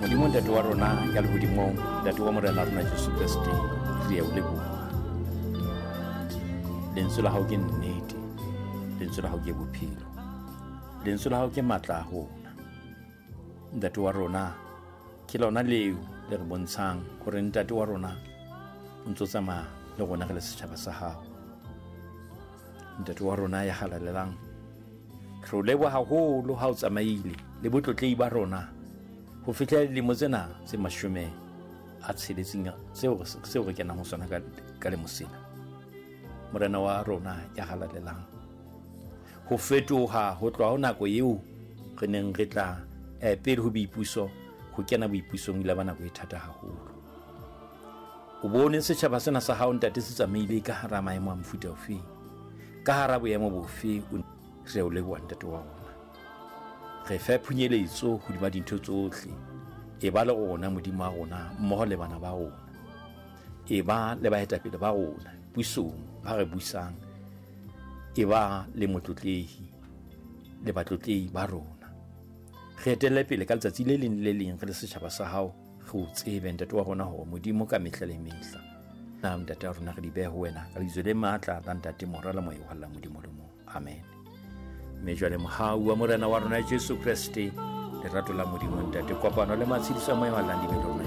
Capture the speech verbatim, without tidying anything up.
modimo ntate wa rona ya lehodimong, ntate wa morena rona Jesu Kriste, re a o leboha. Lentswe la hao ke nnete, lentswe la hao ke bophelo, lentswe la hao ke matla a hona. Ntate wa rona ke lona leo le re bontshang gore ntate wa rona o ntse o tsamaya le rona re le setšhaba sa hao. Ntate wa rona ya halalelang, re o leboha haholo ha o tsamaile le botlotlei ba rona ho fihlela dilemo tsena tse mashome a tsheletseng seo re kenang ho sona ka lemosena. Morena wa rona ya halalelang, ho fetoha ho tloha ho nako eo re neng re tla pele ho boipuso ho kena boipusong ile ba nako e thata haholo. O bone setjhaba sena sa hao ntate se tsamaile ka hara maemo a mofuta ofe, ka hara boemo bofe. Re o leboha ntate wa rona, re fe phunyeletso hodima dintho tsohle, e ba le rona modimo wa rona mmoho le bana ba rona, e ba le baetapele ba rona pusong ba re busang, e ba le motlotlehi le batlotlei ba rona. Re etelle pele ka letsatsi le leng le leng re le setjhaba sa hao, re o tsebe ntate wa rona hore modimo ka mehla le mehla na ntate wa rona re di beha ho wena ka lebitso le matla la ntate morala moya wa modimo le mo. Amen. Me jwale mohau wa morena wa rona Jesu Kriste, lerato la modimo ntate, kopano le matshidiso a moya wa landi be